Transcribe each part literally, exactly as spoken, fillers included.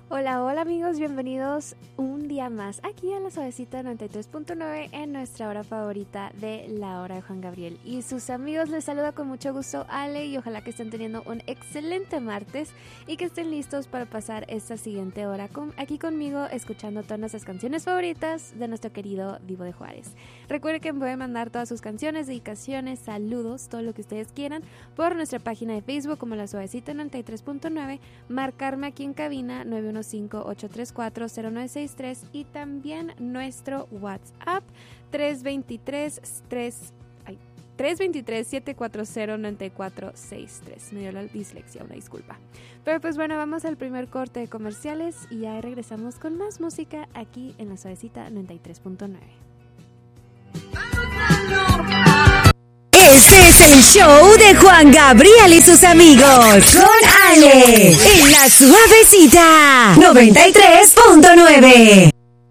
Hola, hola amigos, bienvenidos un día más aquí a La Suavecita noventa y tres punto nueve en nuestra hora favorita de La Hora de Juan Gabriel. Y sus amigos les saluda con mucho gusto Ale y ojalá que estén teniendo un excelente martes y que estén listos para pasar esta siguiente hora con, aquí conmigo escuchando todas nuestras canciones favoritas de nuestro querido Divo de Juárez. Recuerden que me pueden mandar todas sus canciones, dedicaciones, saludos, todo lo que ustedes quieran por nuestra página de Facebook como La Suavecita noventa y tres punto nueve, marcarme aquí en cabina nueve uno cinco, ocho tres cuatro, cero nueve seis tres y también nuestro WhatsApp tres dos tres, siete cuatro cero, nueve cuatro seis tres. Me dio la dislexia, una disculpa. Pero pues bueno, vamos al primer corte de comerciales y ya regresamos con más música aquí en La Suavecita noventa y tres punto nueve. Este es el show de Juan Gabriel y sus amigos. Con Ale, en La Suavecita noventa y tres punto nueve.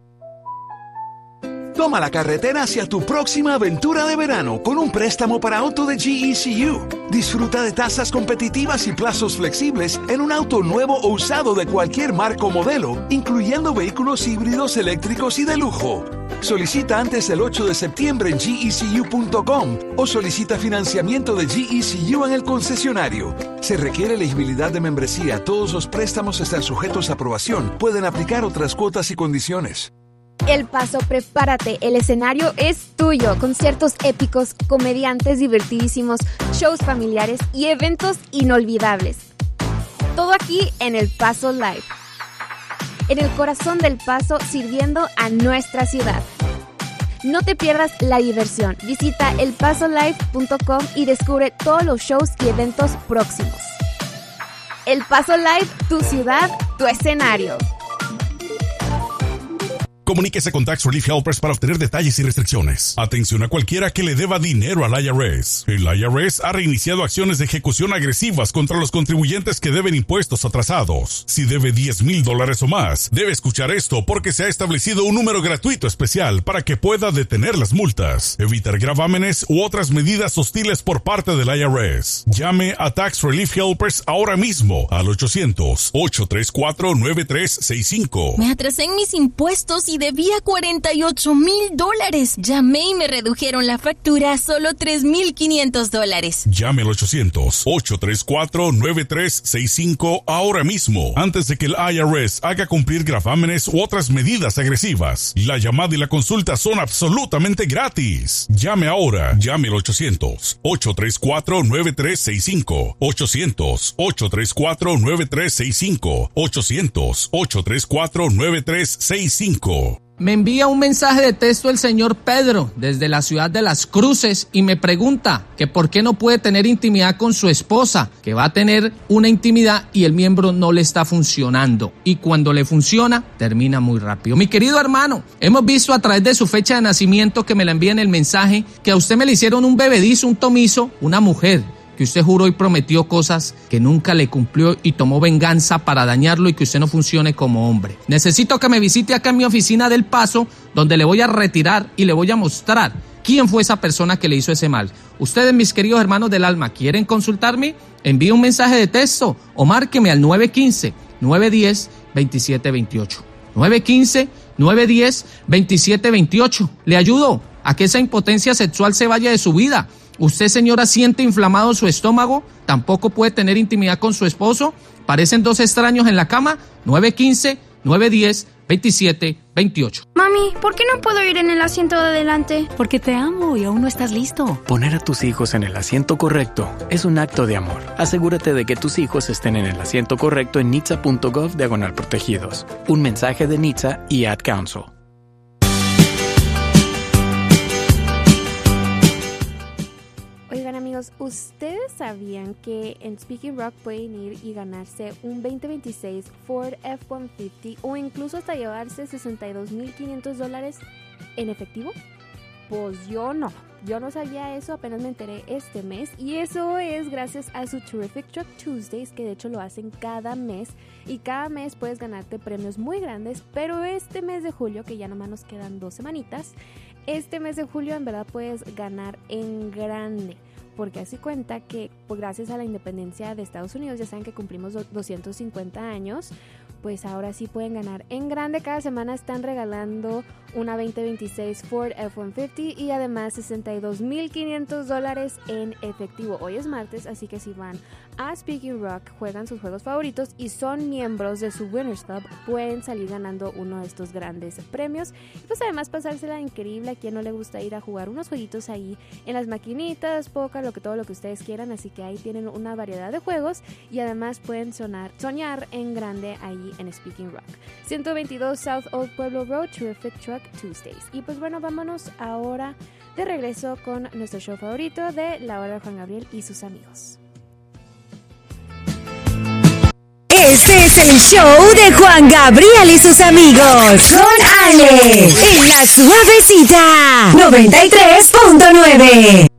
Toma la carretera hacia tu próxima aventura de verano con un préstamo para auto de G E C U. Disfruta de tasas competitivas y plazos flexibles en un auto nuevo o usado de cualquier marca o modelo, incluyendo vehículos híbridos eléctricos y de lujo. Solicita antes del ocho de septiembre en G E C U punto com o solicita financiamiento de G E C U en el concesionario. Se requiere elegibilidad de membresía. Todos los préstamos están sujetos a aprobación. Pueden aplicar otras cuotas y condiciones. El Paso, prepárate, el escenario es tuyo, conciertos épicos, comediantes divertidísimos, shows familiares y eventos inolvidables. Todo aquí en El Paso Live, en el corazón del Paso, sirviendo a nuestra ciudad. No te pierdas la diversión, visita el paso live punto com y descubre todos los shows y eventos próximos. El Paso Live, tu ciudad, tu escenario. Comuníquese con Tax Relief Helpers para obtener detalles y restricciones. Atención a cualquiera que le deba dinero al I R S. El I R S ha reiniciado acciones de ejecución agresivas contra los contribuyentes que deben impuestos atrasados. Si debe diez mil dólares o más, debe escuchar esto porque se ha establecido un número gratuito especial para que pueda detener las multas, evitar gravámenes u otras medidas hostiles por parte del I R S. Llame a Tax Relief Helpers ahora mismo al ochocientos, ocho tres cuatro, nueve tres seis cinco. Me atrasé en mis impuestos y debía cuarenta y ocho mil dólares. Llamé y me redujeron la factura a solo tres mil quinientos dólares. Llame al ochocientos, ocho tres cuatro, nueve tres seis cinco ahora mismo, antes de que el I R S haga cumplir gravámenes u otras medidas agresivas. La llamada y la consulta son absolutamente gratis. Llame ahora. Llame al ochocientos, ocho tres cuatro, nueve tres seis cinco. ochocientos, ocho tres cuatro, nueve tres seis cinco. ochocientos, ocho tres cuatro, nueve tres seis cinco. Me envía un mensaje de texto el señor Pedro desde la ciudad de Las Cruces y me pregunta que por qué no puede tener intimidad con su esposa, que va a tener una intimidad y el miembro no le está funcionando. Y cuando le funciona, termina muy rápido. Mi querido hermano, hemos visto a través de su fecha de nacimiento que me la envía en el mensaje que a usted me le hicieron un bebedizo, un tomizo, una mujer, que usted juró y prometió cosas que nunca le cumplió y tomó venganza para dañarlo y que usted no funcione como hombre. Necesito que me visite acá en mi oficina del Paso, donde le voy a retirar y le voy a mostrar quién fue esa persona que le hizo ese mal. Ustedes, mis queridos hermanos del alma, ¿quieren consultarme? Envíe un mensaje de texto o márqueme al nueve uno cinco, nueve uno cero, dos siete dos ocho. nueve uno cinco, nueve uno cero, dos siete dos ocho. Le ayudo a que esa impotencia sexual se vaya de su vida. ¿Usted, señora, siente inflamado su estómago? ¿Tampoco puede tener intimidad con su esposo? ¿Parecen dos extraños en la cama? nueve uno cinco, nueve uno cero, dos siete dos ocho. Mami, ¿por qué no puedo ir en el asiento de adelante? Porque te amo y aún no estás listo. Poner a tus hijos en el asiento correcto es un acto de amor. Asegúrate de que tus hijos estén en el asiento correcto en nitsa punto gov diagonal protegidos. Un mensaje de NHTSA y Ad Council. Oigan amigos, ¿ustedes sabían que en Speaking Rock pueden ir y ganarse un veinte veintiséis Ford F ciento cincuenta o incluso hasta llevarse sesenta y dos mil quinientos dólares en efectivo? Pues yo no, yo no sabía eso, apenas me enteré este mes y eso es gracias a su Terrific Truck Tuesdays, que de hecho lo hacen cada mes y cada mes puedes ganarte premios muy grandes, pero este mes de julio, que ya nomás nos quedan dos semanitas, este mes de julio en verdad puedes ganar en grande, porque así cuenta que pues, gracias a la independencia de Estados Unidos, ya saben que cumplimos doscientos cincuenta años, pues ahora sí pueden ganar en grande. Cada semana están regalando una veinte veintiséis Ford F ciento cincuenta y además sesenta y dos mil quinientos dólares en efectivo. Hoy es martes, así que si van a Speaking Rock, juegan sus juegos favoritos y son miembros de su Winners Club, pueden salir ganando uno de estos grandes premios. Y pues además pasársela increíble. A quien no le gusta ir a jugar unos jueguitos ahí en las maquinitas, póker, lo que todo lo que ustedes quieran. Así que ahí tienen una variedad de juegos y además pueden sonar, soñar en grande ahí en Speaking Rock. ciento veintidós South Old Pueblo Road, Terrific Truck Tuesdays. Y pues bueno, vámonos ahora de regreso con nuestro show favorito de La Hora de Juan Gabriel y sus amigos. Este es el show de Juan Gabriel y sus amigos. Con Ale. En La Suavecita. noventa y tres punto nueve.